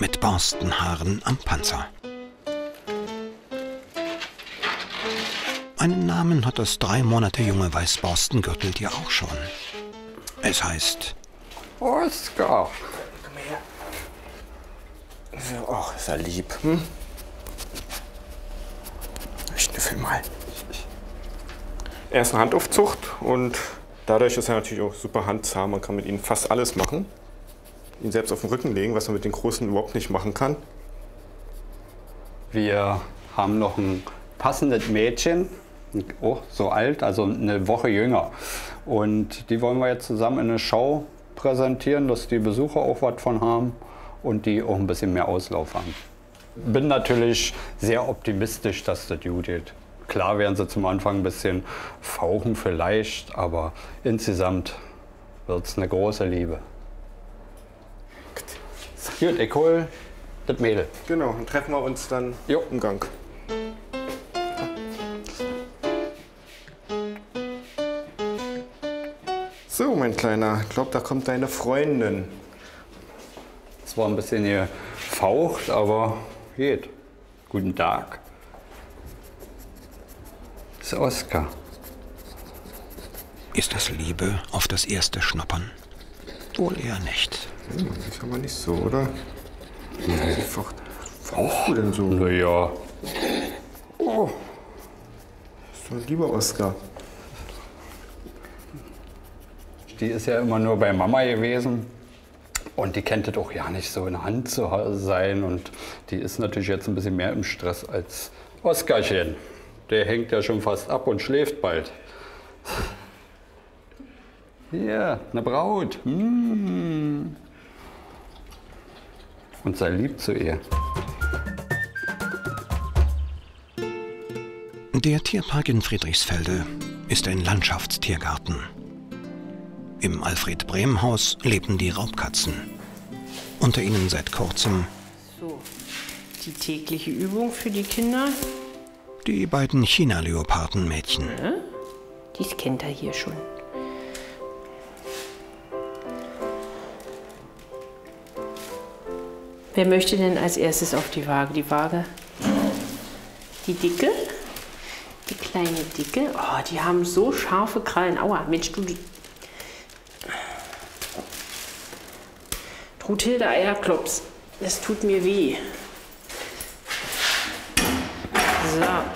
mit Borstenhaaren am Panzer. Einen Namen hat das 3 Monate junge Weißborstengürteltier auch schon. Es heißt Oskar. Komm her. Ach, ist er lieb. Schnüffel mal. Er ist eine Handaufzucht und dadurch ist er natürlich auch super handzahm. Man kann mit ihm fast alles machen. Ihn selbst auf den Rücken legen, was man mit den Großen überhaupt nicht machen kann. Wir haben noch ein passendes Mädchen, oh, so alt, also eine Woche jünger. Und die wollen wir jetzt zusammen in eine Show präsentieren, dass die Besucher auch was von haben und die auch ein bisschen mehr Auslauf haben. Bin natürlich sehr optimistisch, dass das gut geht. Klar werden sie zum Anfang ein bisschen fauchen vielleicht, aber insgesamt wird es eine große Liebe. Gut, ich hol das Mädel. Genau, dann treffen wir uns dann im Gang. So, mein Kleiner, ich glaube, da kommt deine Freundin. Es war ein bisschen gefaucht, aber geht. Guten Tag. Das ist Oskar. Ist das Liebe auf das erste Schnuppern? Wohl eher nicht. Ich aber nicht so, oder? Wie fauchst du denn so? Naja. Oh. So, lieber Oskar. Die ist ja immer nur bei Mama gewesen. Und die kennt das auch ja nicht so in der Hand zu sein. Und die ist natürlich jetzt ein bisschen mehr im Stress als Oskarchen. Der hängt ja schon fast ab und schläft bald. Hier, eine Braut. Und sei lieb zu ihr. Der Tierpark in Friedrichsfelde ist ein Landschaftstiergarten. Im Alfred-Brehm-Haus leben die Raubkatzen. Unter ihnen seit kurzem so, die tägliche Übung für die Kinder. Die beiden China-Leoparden-Mädchen. Ja, dies kennt er hier schon. Wer möchte denn als erstes auf die Waage? Die Waage? Die Dicke? Die kleine Dicke? Oh, die haben so scharfe Krallen. Aua, Mensch, du... Truthilde Eierklops, das tut mir weh. So.